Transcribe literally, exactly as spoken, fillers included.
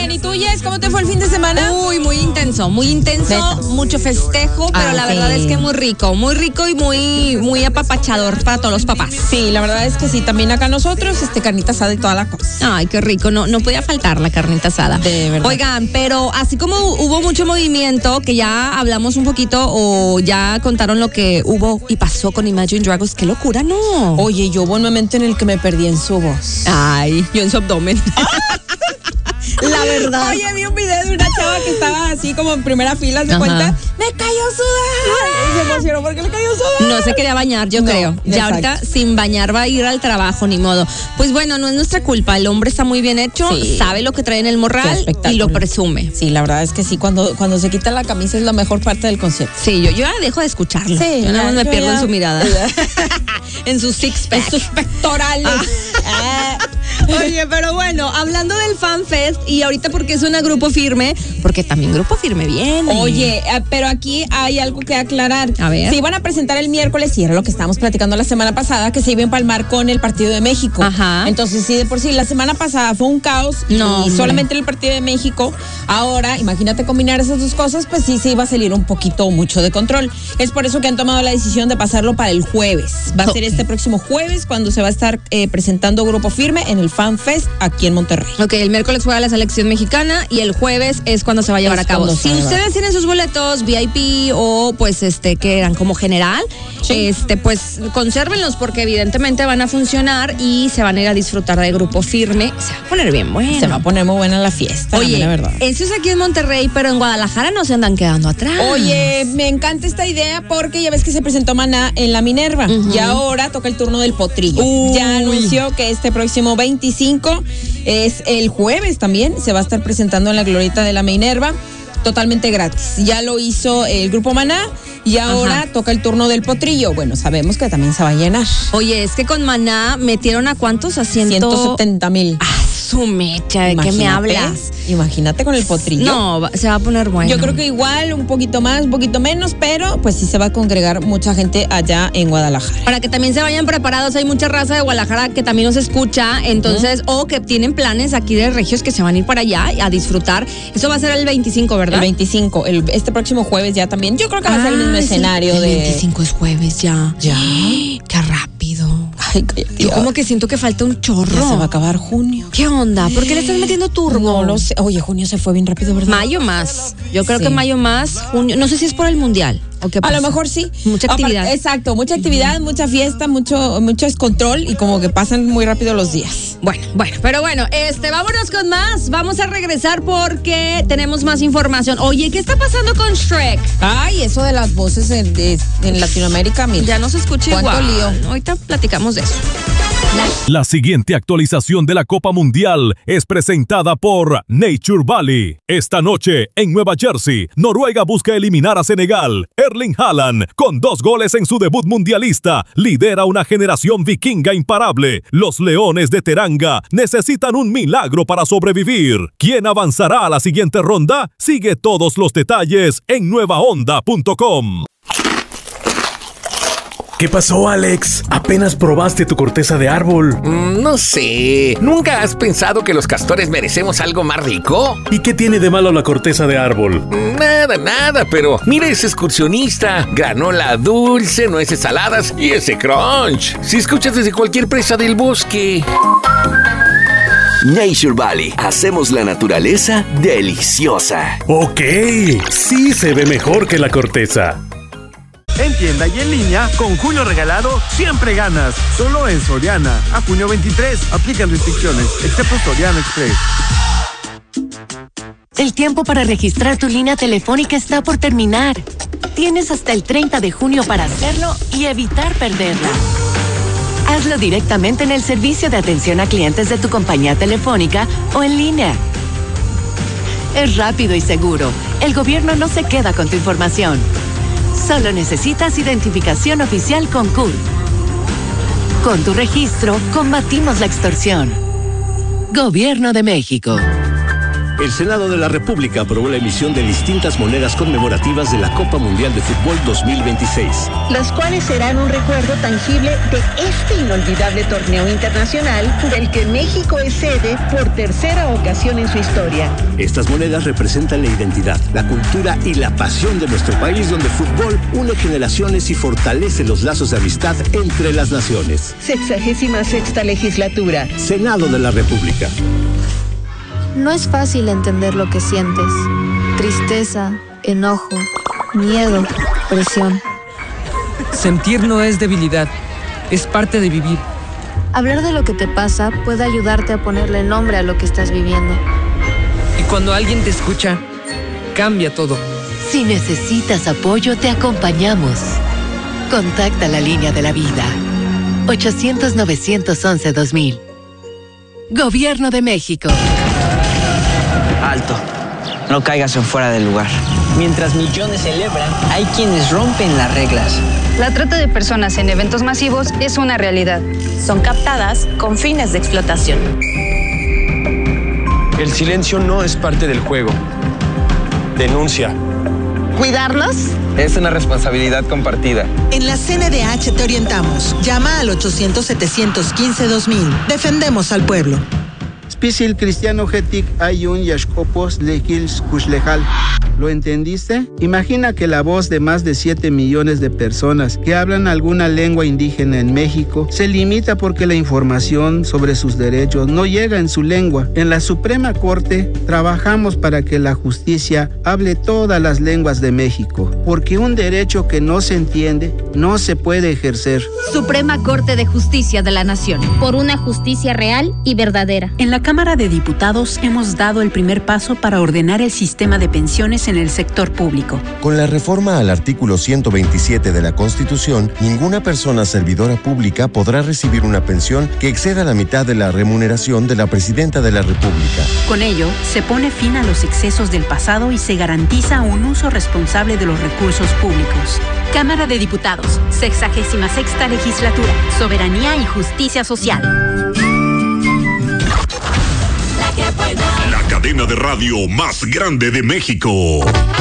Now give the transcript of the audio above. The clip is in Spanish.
bien, ¿y tú, Jess? ¿Cómo te fue el fin de semana? Uy, muy intenso, muy intenso, Neta. mucho festejo, pero Ah, la sí. verdad es que muy rico, muy rico y muy, muy apapachador para todos los papás. Sí, la verdad es que sí, también acá nosotros, este, carnita asada y toda la cosa. Ay, qué rico, no, no podía faltar la carnita asada. De verdad. Oigan, pero así como hubo mucho movimiento, que ya hablamos un poquito o ya contaron lo que hubo y pasó con Imagine Dragons, qué locura, ¿no? Oye, yo hubo un momento en el que me perdí en su voz. Ay, yo en su abdomen. La verdad. Oye, vi un video de una chava que estaba así como en primera fila, ¿se Ajá. cuenta? ¡Me cayó sudada! Y se emocionó porque le cayó sudada. No se quería bañar, yo No, creo. Ya exacto. ahorita sin bañar va a ir al trabajo, ni modo. Pues bueno, no es nuestra culpa. El hombre está muy bien hecho, Sí. sabe lo que trae en el Qué morral espectáculo. y lo presume. Sí, la verdad es que sí, cuando, cuando se quita la camisa es la mejor parte del concierto. Sí, yo, yo ya dejo de escucharlo. Sí, yo nada ya, más me yo pierdo ya- en su mirada. En su six pack. Sus pectorales. Ah. Oye, pero bueno, hablando del Fan Fest y ahorita porque suena Grupo Firme, porque también Grupo Firme viene. Oye, eh, pero aquí hay algo que aclarar. A ver. Se iban a presentar el miércoles y era lo que estábamos platicando la semana pasada, que se iba a empalmar con el Partido de México. Ajá. Entonces, sí, de por sí, la semana pasada fue un caos No, y hombre. solamente el Partido de México. Ahora, imagínate combinar esas dos cosas, pues sí se iba a salir un poquito mucho de control. Es por eso que han tomado la decisión de pasarlo para el jueves. Va a ser Ok. este próximo jueves cuando se va a estar eh, presentando Grupo Firme en el Fan Fest aquí en Monterrey. Ok, el miércoles juega la selección mexicana y el jueves es cuando se va a llevar Es a cabo. cuando se Si va a llevar. ustedes tienen sus boletos V I P o pues este que eran como general, Sí. este pues consérvenlos porque evidentemente van a funcionar y se van a ir a disfrutar de Grupo Firme. Se va a poner bien bueno. Se va a poner muy buena la fiesta, Oye, la verdad. eso es aquí en Monterrey, pero en Guadalajara no se andan quedando atrás. Oye, me encanta esta idea porque ya ves que se presentó Maná en la Minerva y ahora toca el turno del Potrillo. Uy. Ya anunció que este próximo veinticinco es el jueves también, se va a estar presentando en la glorieta de la Minerva. Totalmente gratis. Ya lo hizo el grupo Maná y ahora Ajá. toca el turno del Potrillo. Bueno, sabemos que también se va a llenar. Oye, es que con Maná metieron a cuántos, a ciento... ciento setenta mil. Ah, su mecha, ¿de qué me Imagínate, hablas? Imagínate con el Potrillo. No, va- se va a poner bueno. Yo creo que igual, un poquito más, un poquito menos, pero pues sí se va a congregar mucha gente allá en Guadalajara. Para que también se vayan preparados, hay mucha raza de Guadalajara que también nos escucha, entonces, o que tienen planes aquí de regios que se van a ir para allá a disfrutar. Eso va a ser el veinticinco, ¿verdad? El veinticinco, el, este próximo jueves ya también. Yo creo que va a ser el mismo Ah, es escenario el de. veinticinco es jueves ya. Ya. Qué rápido. Ay, cállate. Yo como que siento que falta un chorro. Ya se va a acabar junio. ¿Qué onda? ¿Por qué le estás metiendo turbo? No lo sé. Oye, junio se fue bien rápido, ¿verdad? Mayo más. Yo creo Sí. que mayo más, junio. No sé si es por el mundial o qué A pasa. lo mejor sí. Mucha Aparte- actividad. exacto, mucha actividad, mucha fiesta, mucho, mucho descontrol y como que pasan muy rápido los días. Bueno, bueno, pero bueno, este, vámonos con más. Vamos a regresar porque tenemos más información. Oye, ¿qué está pasando con Shrek? Ay, eso de las voces en, de- en Latinoamérica, mira. Ya no se escucha ¿Cuánto igual. lío? Ahorita platicamos de eso. La siguiente actualización de la Copa Mundial es presentada por Nature Valley. Esta noche, en Nueva Jersey, Noruega busca eliminar a Senegal. Erling Haaland, con dos goles en su debut mundialista, lidera una generación vikinga imparable. Los Leones de Teranga necesitan un milagro para sobrevivir. ¿Quién avanzará a la siguiente ronda? Sigue todos los detalles en nueva onda punto com. ¿Qué pasó, Alex? Apenas probaste tu corteza de árbol. Mm, No sé. ¿Nunca has pensado que los castores merecemos algo más rico? ¿Y qué tiene de malo la corteza de árbol? Mm, Nada, nada, pero mira ese excursionista. Granola dulce, nueces saladas y ese crunch. Si escuchas desde cualquier presa del bosque. Nature Valley. Hacemos la naturaleza deliciosa. Ok, sí se ve mejor que la corteza. En tienda y en línea, con Julio Regalado, siempre ganas. Solo en Soriana. A junio veintitrés. Aplican restricciones, excepto Soriana Express. El tiempo para registrar tu línea telefónica está por terminar. Tienes hasta el treinta de junio para hacerlo y evitar perderla. Hazlo directamente en el servicio de atención a clientes de tu compañía telefónica o en línea. Es rápido y seguro. El gobierno no se queda con tu información. Solo necesitas identificación oficial con C U R. Con tu registro, combatimos la extorsión. Gobierno de México. El Senado de la República aprobó la emisión de distintas monedas conmemorativas de la Copa Mundial de Fútbol dos mil veintiséis. Las cuales serán un recuerdo tangible de este inolvidable torneo internacional del que México es sede por tercera ocasión en su historia. Estas monedas representan la identidad, la cultura y la pasión de nuestro país, donde el fútbol une generaciones y fortalece los lazos de amistad entre las naciones. Sexagésima sexta legislatura. Senado de la República. No es fácil entender lo que sientes. Tristeza, enojo, miedo, presión. Sentir no es debilidad, es parte de vivir. Hablar de lo que te pasa puede ayudarte a ponerle nombre a lo que estás viviendo. Y cuando alguien te escucha, cambia todo. Si necesitas apoyo, te acompañamos. Contacta la línea de la vida. ochocientos, novecientos once, dos mil. Gobierno de México. Alto. No caigas en fuera del lugar. Mientras millones celebran, hay quienes rompen las reglas. La trata de personas en eventos masivos es una realidad. Son captadas con fines de explotación. El silencio no es parte del juego. Denuncia. ¿Cuidarlos? Es una responsabilidad compartida. En la C N D H te orientamos. Llama al ochocientos, setecientos quince, dos mil. Defendemos al pueblo. Spisil cristiano getik ayun yashkopos lejils kushlejal. ¿Lo entendiste? Imagina que la voz de más de siete millones de personas que hablan alguna lengua indígena en México se limita porque la información sobre sus derechos no llega en su lengua. En la Suprema Corte trabajamos para que la justicia hable todas las lenguas de México, porque un derecho que no se entiende no se puede ejercer. Suprema Corte de Justicia de la Nación. Por una justicia real y verdadera. En la Cámara de Diputados hemos dado el primer paso para ordenar el sistema de pensiones en el sector público. Con la reforma al artículo ciento veintisiete de la Constitución, ninguna persona servidora pública podrá recibir una pensión que exceda la mitad de la remuneración de la Presidenta de la República. Con ello, se pone fin a los excesos del pasado y se garantiza un uso responsable de los recursos públicos. Cámara de Diputados, sexagésima sexta legislatura, soberanía y justicia social. La cadena de radio más grande de México.